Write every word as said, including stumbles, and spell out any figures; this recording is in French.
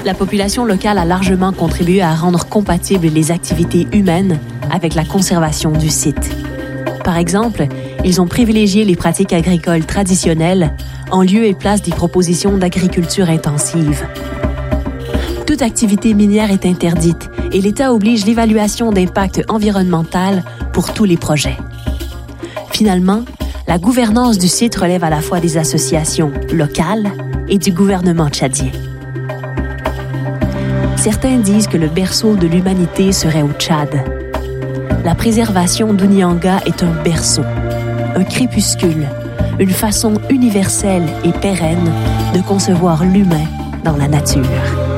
La population locale a largement contribué à rendre compatibles les activités humaines avec la conservation du site. Par exemple, ils ont privilégié les pratiques agricoles traditionnelles en lieu et place des propositions d'agriculture intensive. Toute activité minière est interdite et l'État oblige l'évaluation d'impact environnemental pour tous les projets. Finalement, la gouvernance du site relève à la fois des associations locales et du gouvernement tchadien. Certains disent que le berceau de l'humanité serait au Tchad. La préservation d'Ounianga est un berceau, un crépuscule, une façon universelle et pérenne de concevoir l'humain dans la nature.